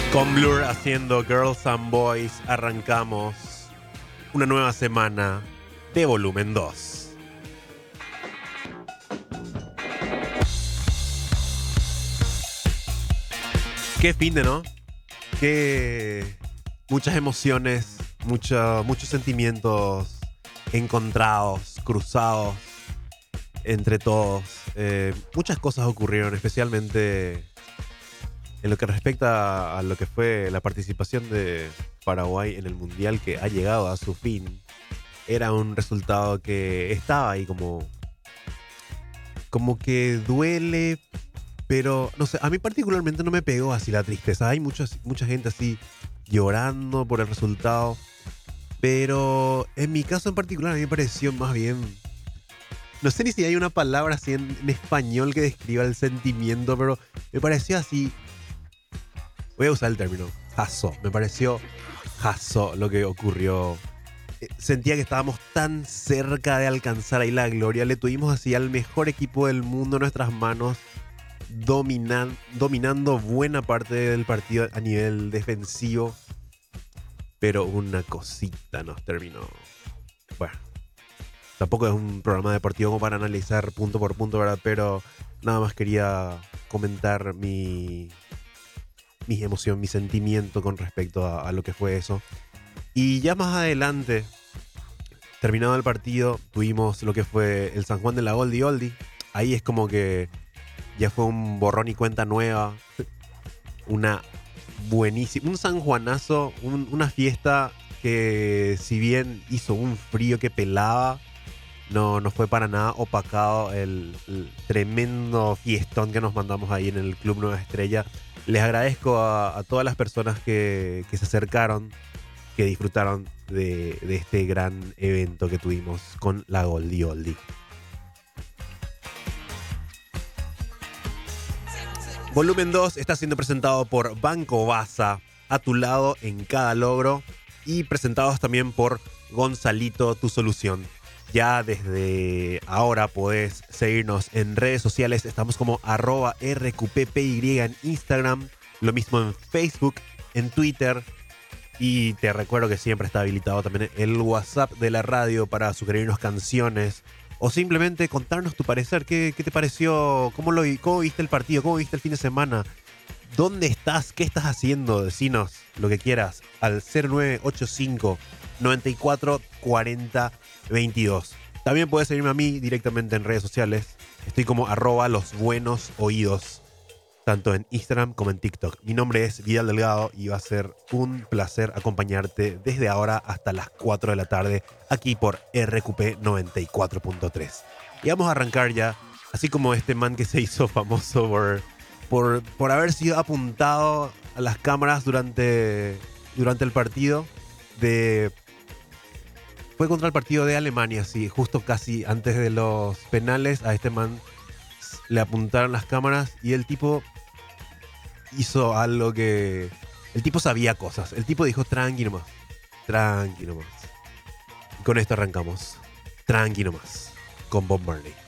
Con Blur haciendo Girls and Boys arrancamos una nueva semana de volumen 2. Qué fin de, ¿no? Qué muchas emociones, muchos sentimientos encontrados, cruzados entre todos. Muchas cosas ocurrieron, especialmente en lo que respecta a lo que fue la participación de Paraguay en el Mundial, que ha llegado a su fin. Era un resultado que estaba ahí como que duele, pero no sé, a mí particularmente no me pegó así la tristeza. Hay mucha gente así llorando por el resultado, pero en mi caso en particular a mí me pareció más bien, no sé ni si hay una palabra así en español que describa el sentimiento, pero me pareció así. Voy a usar el término jazo. Me pareció jazo lo que ocurrió. Sentía que estábamos tan cerca de alcanzar ahí la gloria. Le tuvimos así al mejor equipo del mundo en nuestras manos, dominando buena parte del partido a nivel defensivo. Pero una cosita nos terminó. Bueno, tampoco es un programa deportivo como para analizar punto por punto, ¿verdad? Pero nada más quería comentar mi emoción, mi sentimiento con respecto a lo que fue eso. Y ya más adelante, terminado el partido, tuvimos lo que fue el San Juan de la Oldie Oldie. Ahí es como que ya fue un borrón y cuenta nueva. Una buenísima, un sanjuanazo, una fiesta que, si bien hizo un frío que pelaba, no fue para nada opacado el tremendo fiestón que nos mandamos ahí en el Club Nueva Estrella. Les agradezco a todas las personas que se acercaron, que disfrutaron de este gran evento que tuvimos con la Oldie Oldie. Volumen 2 está siendo presentado por Banco Baza, a tu lado en cada logro, y presentados también por Gonzalito, tu solución. Ya desde ahora podés seguirnos en redes sociales. Estamos como @RQPPY en Instagram. Lo mismo en Facebook, en Twitter. Y te recuerdo que siempre está habilitado también el WhatsApp de la radio para sugerirnos canciones o simplemente contarnos tu parecer. ¿Qué te pareció? ¿Cómo viste el partido? ¿Cómo viste el fin de semana? ¿Dónde estás? ¿Qué estás haciendo? Decinos lo que quieras al 0985 94 40 22. También puedes seguirme a mí directamente en redes sociales. Estoy como @losbuenosoídos, tanto en Instagram como en TikTok. Mi nombre es Vidal Delgado y va a ser un placer acompañarte desde ahora hasta las 4 de la tarde aquí por RQP 94.3. Y vamos a arrancar ya, así como este man que se hizo famoso por haber sido apuntado a las cámaras durante el partido fue contra el partido de Alemania, sí, justo casi antes de los penales. A este man le apuntaron las cámaras y el tipo hizo algo que... El tipo sabía cosas. El tipo dijo, tranqui nomás. Tranqui nomás. Y con esto arrancamos. Tranqui nomás. Con Bob Marley.